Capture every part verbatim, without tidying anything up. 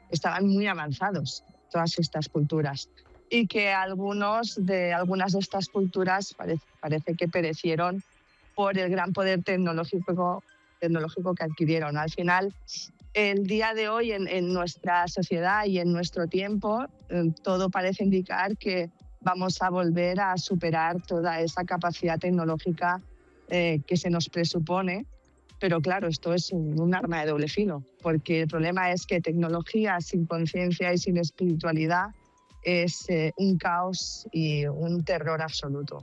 estaban muy avanzados, todas estas culturas, y que algunos de, algunas de estas culturas parece, parece que perecieron por el gran poder tecnológico, tecnológico que adquirieron. Al final, el día de hoy en, en nuestra sociedad y en nuestro tiempo, eh, todo parece indicar que vamos a volver a superar toda esa capacidad tecnológica eh, que se nos presupone. Pero claro, esto es un, un arma de doble filo, porque el problema es que tecnología sin conciencia y sin espiritualidad es eh, un caos y un terror absoluto.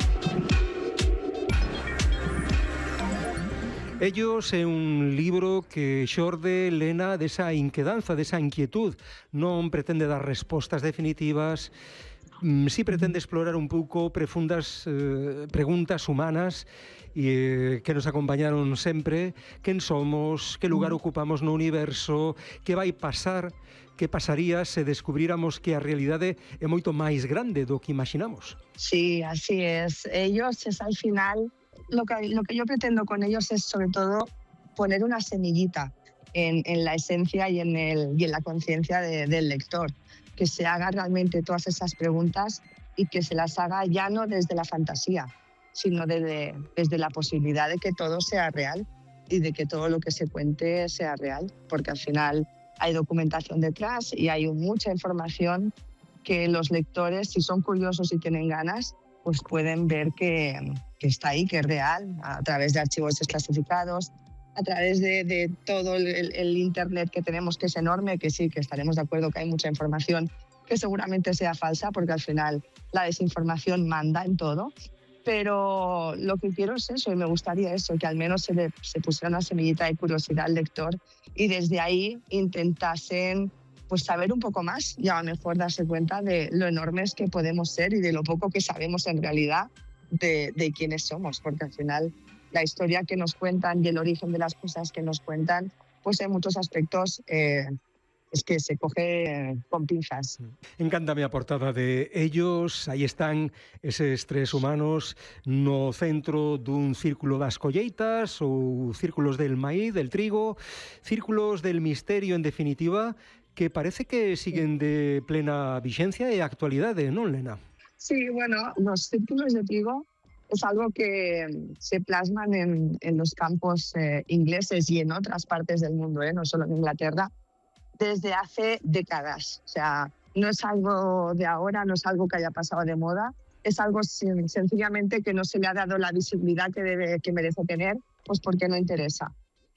Ellos é un libro que xorde, Lena, desa inquedanza, desa inquietud. Non pretende dar respostas definitivas, sí pretende explorar un pouco profundas eh, preguntas humanas e, eh, que nos acompañaron sempre. Quen somos? Que lugar ocupamos no universo? Que vai pasar? Que pasaría se descubríramos que a realidade é moito máis grande do que imaginamos? Sí, así es. Ellos es al final, lo que, lo que yo pretendo con ellos es sobre todo poner una semillita en, en la esencia y en, el, y en la conciencia de, del lector, que se haga realmente todas esas preguntas y que se las haga ya no desde la fantasía, sino desde, desde la posibilidad de que todo sea real y de que todo lo que se cuente sea real, porque al final hay documentación detrás y hay mucha información que los lectores, si son curiosos y tienen ganas, pues pueden ver que, que está ahí, que es real, a través de archivos desclasificados, a través de, de todo el, el Internet que tenemos, que es enorme, que sí, que estaremos de acuerdo que hay mucha información que seguramente sea falsa, porque al final la desinformación manda en todo. Pero lo que quiero es eso, y me gustaría eso, que al menos se, le, se pusiera una semillita de curiosidad al lector y desde ahí intentasen pues, saber un poco más y a lo mejor darse cuenta de lo enormes que podemos ser y de lo poco que sabemos en realidad de, de quiénes somos, porque al final la historia que nos cuentan y el origen de las cosas que nos cuentan, pues en muchos aspectos eh, es que se coge con pinzas. Encántame a portada de Ellos. Aí están eses tres humanos no centro dun círculo das colleitas ou círculos del maíz, del trigo, círculos del misterio, en definitiva, que parece que siguen de plena vixencia e actualidade, non, Lena? Sí, bueno, los círculos de trigo es algo que se plasman en, en los campos eh, ingleses y en otras partes del mundo, eh, no solo en Inglaterra, desde hace décadas. O sea, no es algo de ahora, no es algo que haya pasado de moda, es algo sin, sencillamente que no se le ha dado la visibilidad que, debe, que merece tener, pues porque no interesa.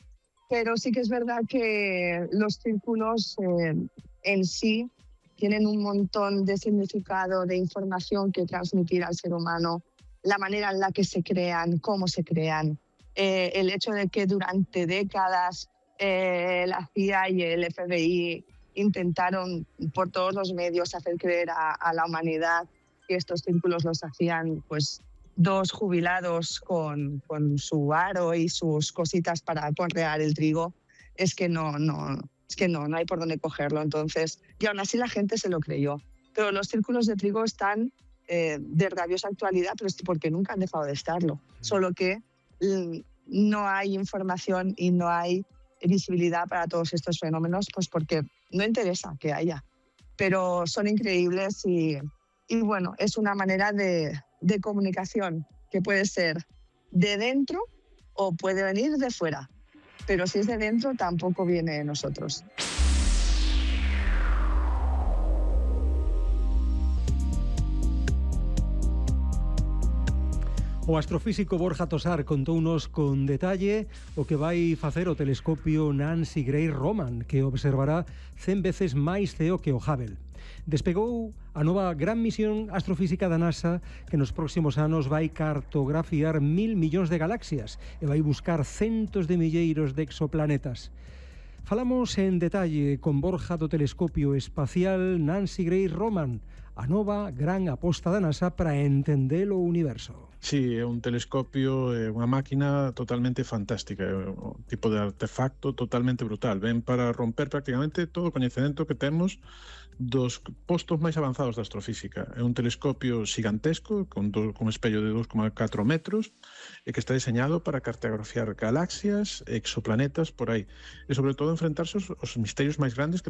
Pero sí que es verdad que los círculos eh, en sí tienen un montón de significado, de información que transmitir al ser humano, la manera en la que se crean, cómo se crean, eh, el hecho de que durante décadas Eh, la C I A y el F B I intentaron por todos los medios hacer creer a, a la humanidad que estos círculos los hacían pues dos jubilados con, con su aro y sus cositas para correar el trigo. Es que no, no, es que no, no hay por dónde cogerlo. Entonces, y aún así la gente se lo creyó. Pero los círculos de trigo están eh, de rabiosa actualidad, pero es porque nunca han dejado de estarlo. Solo que mm, no hay información y no hay visibilidad para todos estos fenómenos, pues porque no interesa que haya, pero son increíbles y, y bueno, es una manera de, de comunicación que puede ser de dentro o puede venir de fuera, pero si es de dentro tampoco viene de nosotros. O astrofísico Borja Tosar contounos con detalle o que vai facer o telescopio Nancy Grace Roman, que observará cen veces máis C E O que o Hubble. Despegou a nova gran misión astrofísica da NASA que nos próximos anos vai cartografiar mil millóns de galaxias e vai buscar centos de milleiros de exoplanetas. Falamos en detalle con Borja do telescopio espacial Nancy Grace Roman, a nova gran aposta da NASA para entender o universo. Sí, é un telescopio, é unha máquina totalmente fantástica, é un tipo de artefacto totalmente brutal. Ven para romper prácticamente todo o coñecemento que temos dos postos máis avanzados da astrofísica. É un telescopio gigantesco, con, do, con espello de dous coma catro metros, e que está diseñado para cartografiar galaxias, exoplanetas, por aí. E sobre todo enfrentarse aos, aos misterios máis grandes que